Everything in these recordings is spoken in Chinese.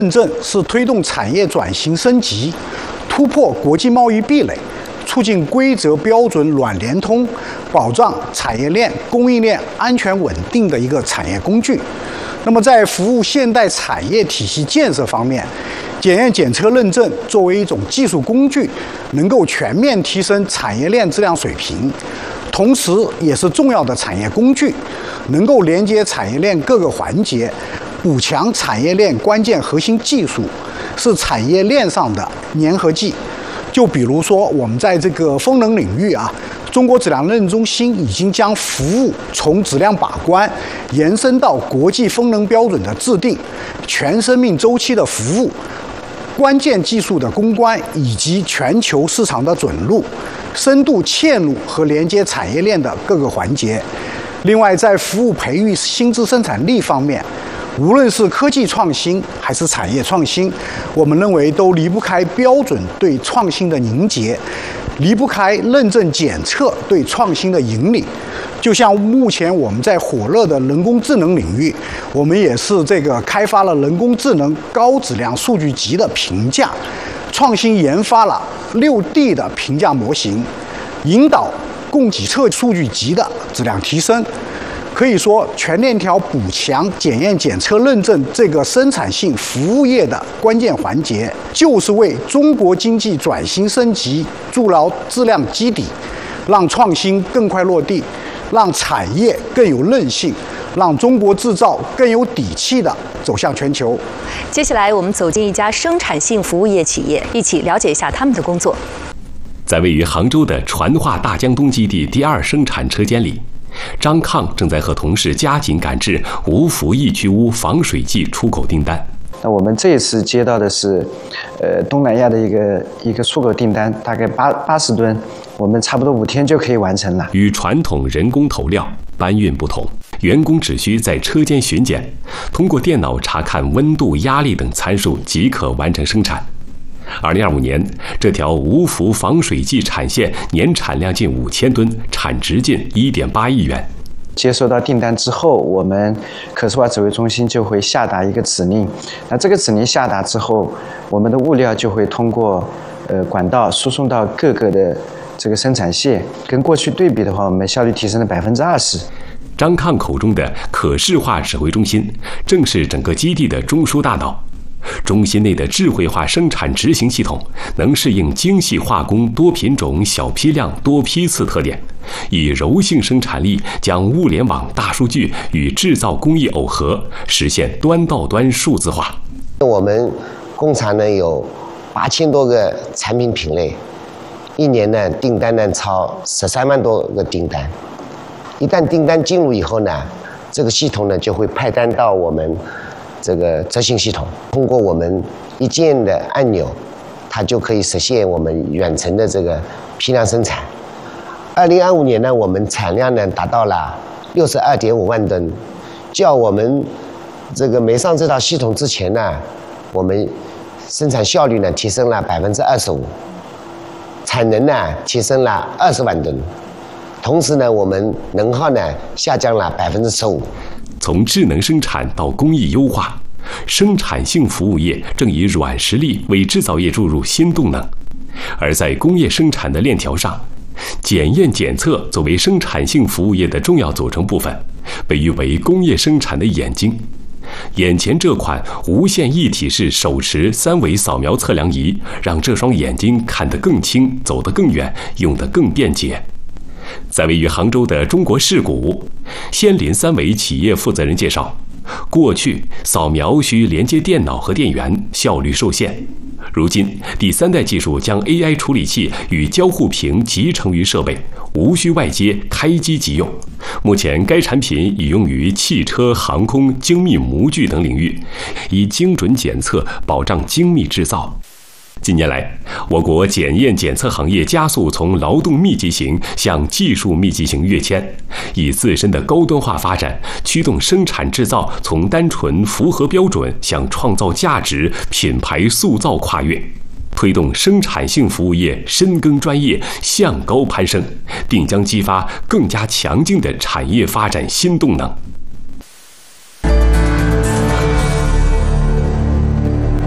认证是推动产业转型升级、突破国际贸易壁垒、促进规则标准软联通、保障产业链、供应链安全稳定的一个产业工具。那么，在服务现代产业体系建设方面，检验检测认证作为一种技术工具，能够全面提升产业链质量水平，同时也是重要的产业工具，能够连接产业链各个环节，补强产业链关键核心技术，是产业链上的粘合剂。就比如说，我们在这个风能领域啊，中国质量认证中心已经将服务从质量把关延伸到国际风能标准的制定、全生命周期的服务、关键技术的攻关以及全球市场的准入，深度嵌入和连接产业链的各个环节。另外，在服务培育新质生产力方面，无论是科技创新还是产业创新，我们认为都离不开标准对创新的凝结，离不开认证检测对创新的引领。就像目前我们在火热的人工智能领域，我们也是开发了人工智能高质量数据集的评价，创新研发了6D 的评价模型，引导供给侧数据集的质量提升。可以说，全链条补强检验检测认证这个生产性服务业的关键环节，就是为中国经济转型升级筑牢质量基底，让创新更快落地，让产业更有韧性，让中国制造更有底气地走向全球。 接下来，我们走进一家生产性服务业企业，一起了解一下他们的工作。 在位于杭州的传化大江东基地第2生产车间里，张抗正在和同事加紧赶制无氟抑菌污防水剂出口订单。 那我们这一次接到的是，东南亚的一个出口订单，大概80吨，我们差不多5天就可以完成了。 与传统人工投料搬运不同，员工只需在车间巡检，通过电脑查看温度、压力等参数即可完成生产。2025年，这条无氟防水剂产线年产量近5000吨，产值近1.8亿元。 接收到订单之后，我们可视化指挥中心就会下达一个指令。那这个指令下达之后，我们的物料就会通过管道输送到各个的这个生产线。跟过去对比的话，我们效率提升了20%。 张抗口中的可视化指挥中心，正是整个基地的中枢大脑。中心内的智慧化生产执行系统能适应精细化工、多品种、小批量、多批次特点，以柔性生产力将物联网、大数据与制造工艺耦合，实现端到端数字化。 我们工厂呢有8000多个产品品类，一年呢订单呢超13万多个订单。一旦订单进入以后呢，这个系统呢就会派单到我们这个执行系统，通过我们一键的按钮，它就可以实现我们远程的这个批量生产。2025年呢，我们产量呢达到了62.5万吨，较我们这个没上这套系统之前呢，我们生产效率呢提升了25%，产能呢提升了20万吨，同时呢，我们能耗呢下降了15%。 从智能生产到工艺优化，生产性服务业正以软实力为制造业注入新动能。而在工业生产的链条上，检验检测作为生产性服务业的重要组成部分，被誉为工业生产的眼睛。眼前这款无线一体式手持3维扫描测量仪，让这双眼睛看得更清、走得更远、用得更便捷。在位于杭州的中国世谷仙林3维企业负责人介绍，过去扫描需连接电脑和电源，效率受限。如今第3代技术将 AI 处理器与交互屏集成于设备，无需外接，开机即用。目前该产品已用于汽车、航空、精密模具等领域，以精准检测保障精密制造。近年来，我国检验检测行业加速从劳动密集型向技术密集型跃迁，以自身的高端化发展驱动生产制造从单纯符合标准向创造价值、品牌塑造跨越，推动生产性服务业深耕专业向高攀升，定将激发更加强劲的产业发展新动能。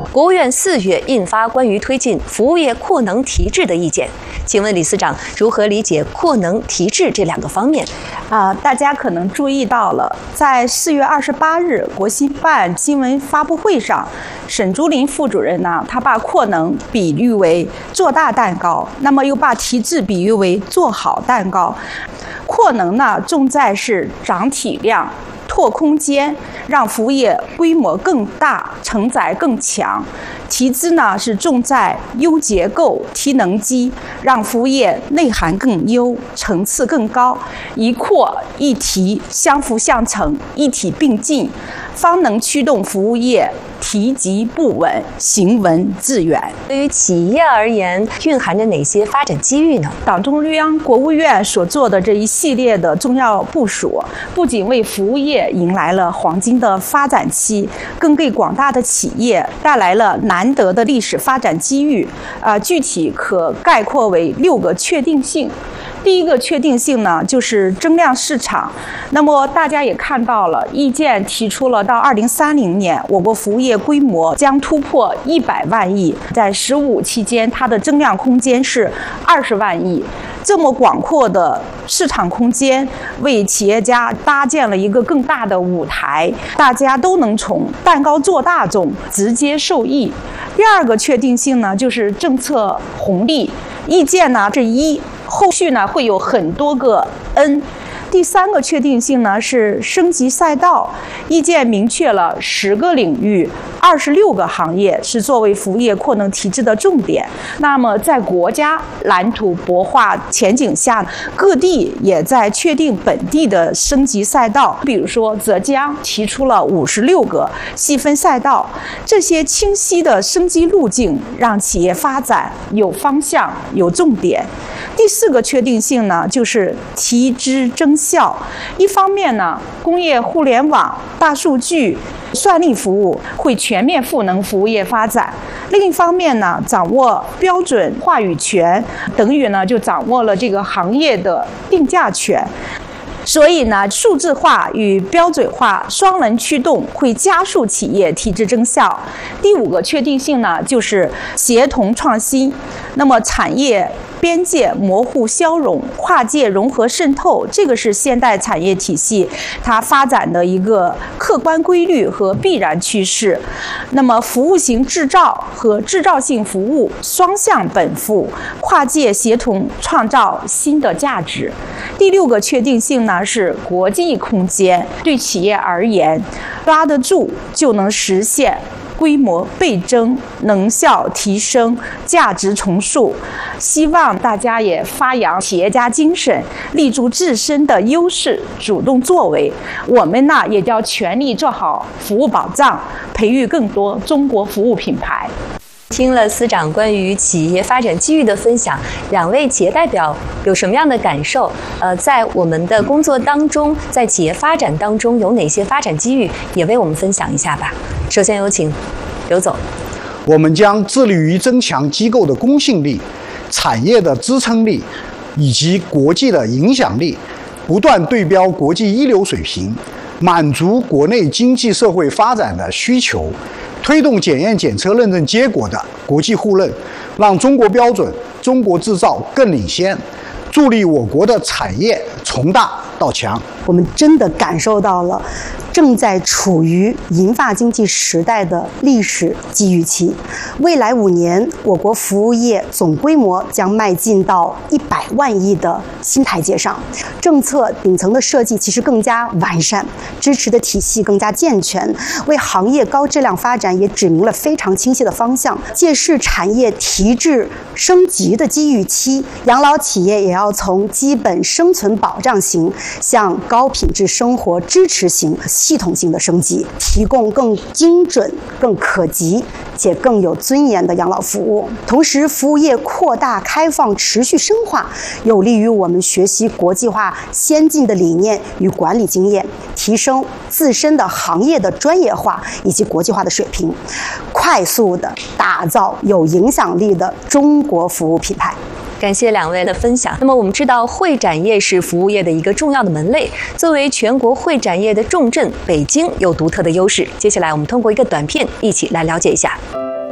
国务院4月印发关于推进服务业扩能提质的意见。请问李司长如何理解扩能提质这2个方面？ 大家可能注意到了，在4月28日国新办新闻发布会上，沈竹林副主任呢，他把扩能比喻为做大蛋糕，那么又把提质比喻为做好蛋糕。扩能呢，重在是涨体量、拓空间，让服务业规模更大、承载更强。提质呢是重在优结构、提能机，让服务业内涵更优、层次更高。一扩一提，相辅相成，一体并进，方能驱动服务业提及不稳，行稳致远。 对于企业而言，蕴含着哪些发展机遇呢？ 党中央、国务院所做的这一系列的重要部署，不仅为服务业迎来了黄金的发展期，更给广大的企业带来了难得的历史发展机遇。具体可概括为6个确定性。第一个确定性呢，就是增量市场。那么大家也看到了，意见提出了到2030年，我国服务业规模将突破100万亿，在15期间，它的增量空间是20万亿。这么广阔的市场空间，为企业家搭建了一个更大的舞台，大家都能从蛋糕做大中直接受益。第二个确定性呢，就是政策红利。意见呢，这一后续呢会有很多个 N。第3个确定性呢是升级赛道，意见明确了10个领域、26个行业是作为服务业扩能提质的重点。那么在国家蓝图擘画前景下，各地也在确定本地的升级赛道。比如说浙江提出了56个细分赛道，这些清晰的升级路径让企业发展有方向、有重点。第4个确定性呢，就是提质增效。一方面呢，工业互联网、大数据、算力服务会全面赋能服务业发展；另一方面呢，掌握标准话语权，等于呢就掌握了这个行业的定价权。所以呢，数字化与标准化双轮驱动会加速企业提质增效。第5个确定性呢，就是协同创新。那么产业边界模糊消融，跨界融合渗透，这个是现代产业体系它发展的一个客观规律和必然趋势。那么服务型制造和制造性服务双向奔赴，跨界协同创造新的价值。第6个确定性呢是国际空间，对企业而言，抓得住就能实现规模倍增、能效提升、价值重塑。希望大家也发扬企业家精神，立足自身的优势，主动作为。我们呢也要全力做好服务保障，培育更多中国服务品牌。 听了司长关于企业发展机遇的分享，2位企业代表有什么样的感受？在我们的工作当中，在企业发展当中有哪些发展机遇，也为我们分享一下吧。首先有请刘总。 我们将致力于增强机构的公信力、产业的支撑力以及国际的影响力，不断对标国际一流水平，满足国内经济社会发展的需求，推动检验检测认证结果的国际互认，让中国标准、中国制造更领先，助力我国的产业从大到强。 我们真的感受到了正在处于银发经济时代的历史机遇期。未来5年，我国服务业总规模将迈进到100万亿的新台阶上。政策顶层的设计其实更加完善，支持的体系更加健全，为行业高质量发展也指明了非常清晰的方向。借势产业提质升级的机遇期，养老企业也要从基本生存保障型向高品质生活支持型系统性的升级，提供更精准、更可及且更有尊严的养老服务。同时，服务业扩大开放持续深化，有利于我们学习国际化先进的理念与管理经验，提升自身的行业的专业化以及国际化的水平，快速的打造有影响力的中国服务品牌。 感谢2位的分享。那么我们知道，会展业是服务业的一个重要的门类。作为全国会展业的重镇，北京有独特的优势。接下来我们通过一个短片，一起来了解一下。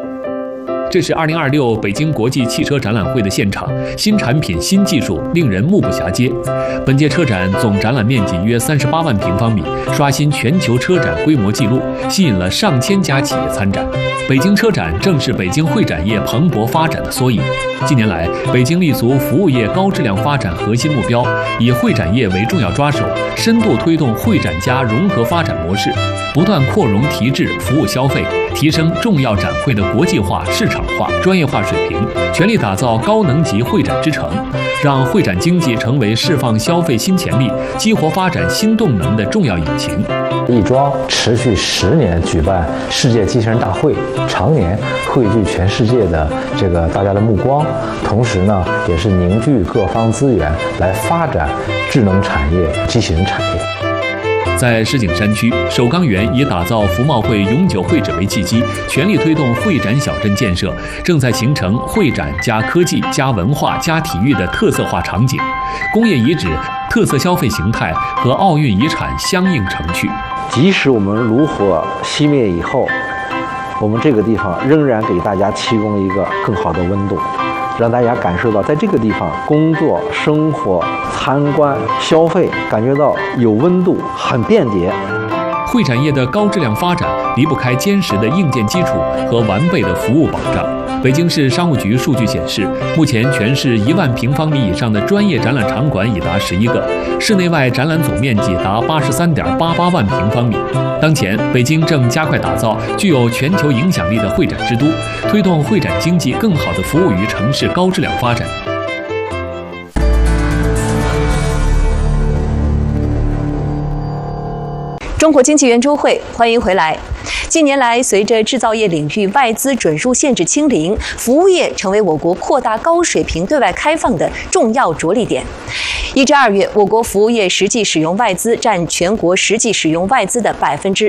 这是2026北京国际汽车展览会的现场，新产品、新技术令人目不暇接。本届车展总展览面积约38万平方米，刷新全球车展规模纪录，吸引了上千家企业参展。北京车展正是北京会展业蓬勃发展的缩影。近年来，北京立足服务业高质量发展核心目标，以会展业为重要抓手，深度推动会展加融合发展模式，不断扩容提质服务消费，提升重要展会的国际化、市场化、专业化水平，全力打造高能级会展之城，让会展经济成为释放消费新潜力、激活发展新动能的重要引擎。 亦庄持续10年举办世界机器人大会，常年汇聚全世界的大家的目光，同时呢，也是凝聚各方资源来发展智能产业、机器人产业。 在石景山区，首钢园以打造服贸会永久会址为契机，全力推动会展小镇建设，正在形成会展加科技加文化加体育的特色化场景，工业遗址、特色消费形态和奥运遗产相应成趣。 即使我们炉火熄灭以后，我们这个地方仍然给大家提供一个更好的温度，让大家感受到在这个地方工作、生活、参观、消费，感觉到有温度，很便捷。 会展业的高质量发展离不开坚实的硬件基础和完备的服务保障。北京市商务局数据显示，目前全市1万平方米以上的专业展览场馆已达11个，室内外展览总面积达83.88万平方米。当前，北京正加快打造具有全球影响力的会展之都，推动会展经济更好地服务于城市高质量发展。 中国经济圆桌会，欢迎回来。近年来，随着制造业领域外资准入限制清零，服务业成为我国扩大高水平对外开放的重要着力点。1至2月，我国服务业实际使用外资占全国实际使用外资的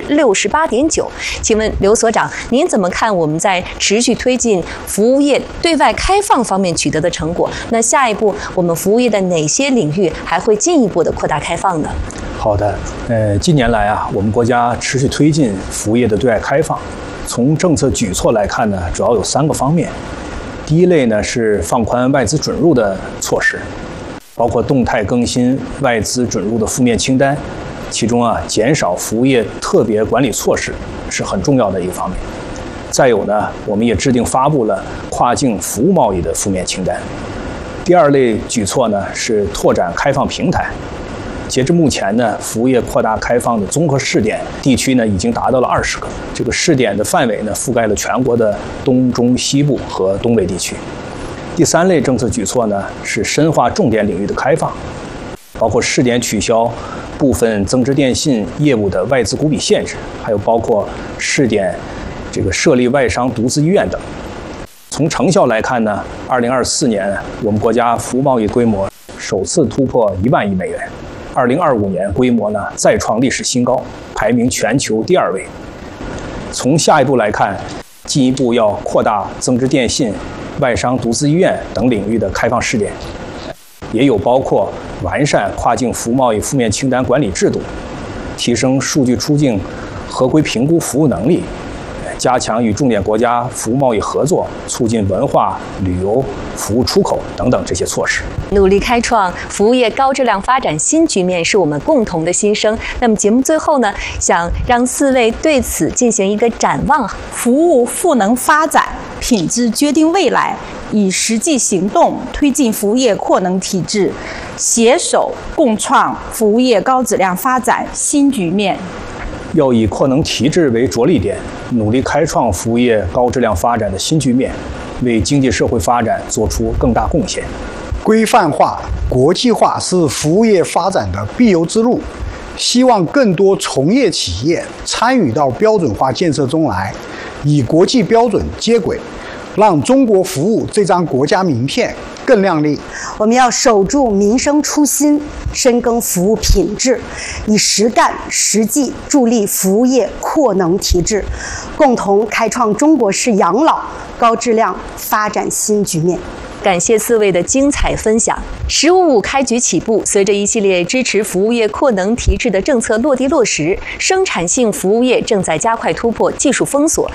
68.9%。请问刘所长，您怎么看我们在持续推进服务业对外开放方面取得的成果？那下一步，我们服务业的哪些领域还会进一步的扩大开放呢？ 好的，近年来啊，我们国家持续推进服务业的对外开放。从政策举措来看呢，主要有3个方面。第一类呢是放宽外资准入的措施，包括动态更新外资准入的负面清单，其中啊，减少服务业特别管理措施是很重要的一个方面。再有呢，我们也制定发布了跨境服务贸易的负面清单。第2类举措呢是拓展开放平台。截至目前呢，服务业扩大开放的综合试点地区呢，已经达到了20个。这个试点的范围呢，覆盖了全国的东中西部和东北地区。第3类政策举措呢，是深化重点领域的开放，包括试点取消部分增值电信业务的外资股比限制，还有包括试点设立外商独资医院等。从成效来看呢，2024年我们国家服务贸易规模首次突破1万亿美元。2025年规模呢再创历史新高，排名全球第2位。从下一步来看，进一步要扩大增值电信、外商独资医院等领域的开放试点，也有包括完善跨境服务贸易负面清单管理制度，提升数据出境合规评估服务能力，加强与重点国家服务贸易合作，促进文化、旅游、服务出口等等这些措施。 努力开创服务业高质量发展新局面是我们共同的心声。那么节目最后呢，想让4位对此进行一个展望。 服务赋能发展，品质决定未来，以实际行动推进服务业扩能提质，携手共创服务业高质量发展新局面。 要以扩能提质为着力点，努力开创服务业高质量发展的新局面，为经济社会发展做出更大贡献。 规范化、国际化是服务业发展的必由之路。希望更多从业企业参与到标准化建设中来，与国际标准接轨，让中国服务这张国家名片更亮丽。 我们要守住民生初心，深耕服务品质，以实干实际助力服务业扩能提质，共同开创中国式养老高质量发展新局面。 感谢4位的精彩分享。“15+5”开局起步，随着一系列支持服务业扩能提质的政策落地落实，生产性服务业正在加快突破技术封锁，